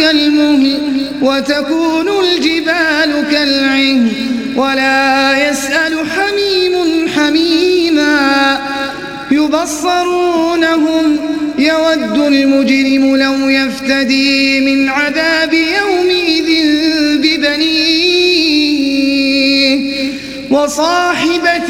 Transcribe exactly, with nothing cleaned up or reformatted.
كالمهل وتكون الجبال كالعهن ولا يسأل حميم حميما يبصرونهم يود المجرم لو يفتدي من عذاب يومئذ ببنيه وصاحبته